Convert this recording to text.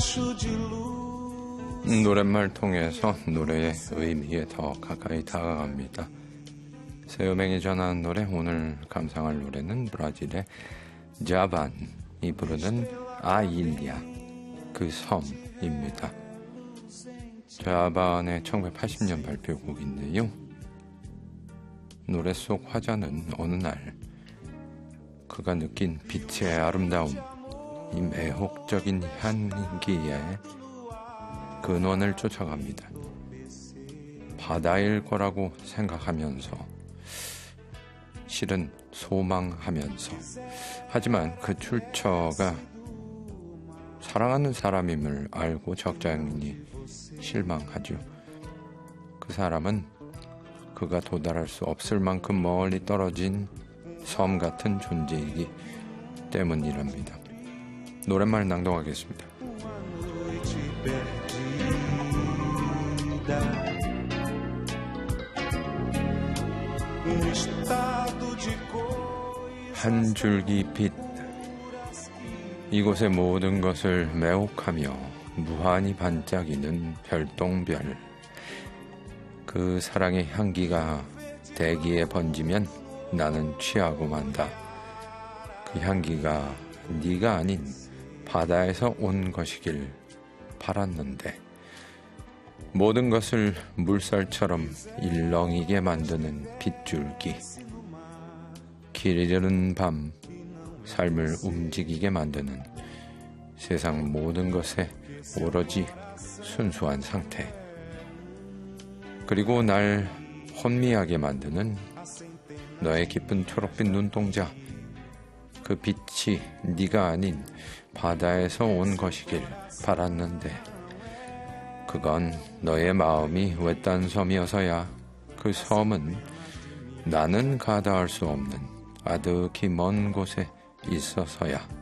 노랫말 통해서 노래의 의미에 더 가까이 다가갑니다. 새음행이 전하는 노래, 오늘 감상할 노래는 브라질의 자반이 부르는 아일리아, 그 섬입니다. 자반의 1980년 발표곡인데요. 노래 속 화자는 어느 날 그가 느낀 빛의 아름다움, 이 매혹적인 향기에 근원을 쫓아갑니다. 바다일 거라고 생각하면서, 실은 소망하면서, 하지만 그 출처가 사랑하는 사람임을 알고 적잖이 실망하죠. 그 사람은 그가 도달할 수 없을 만큼 멀리 떨어진 섬 같은 존재이기 때문이랍니다. 노랫말 낭독하겠습니다. 한 줄기 빛, 이곳의 모든 것을 매혹하며 무한히 반짝이는 별똥별. 그 사랑의 향기가 대기에 번지면 나는 취하고 만다. 그 향기가 네가 아닌 바다에서 온 것이길 바랐는데, 모든 것을 물살처럼 일렁이게 만드는 빗줄기, 길 잃은 밤, 삶을 움직이게 만드는 세상 모든 것에 오로지 순수한 상태, 그리고 날 혼미하게 만드는 너의 깊은 초록빛 눈동자, 그 빛이 네가 아닌 바다에서 온 것이길 바랐는데, 그건 너의 마음이 외딴 섬이어서야, 그 섬은 나는 가닿을 수 없는 아득히 먼 곳에 있어서야.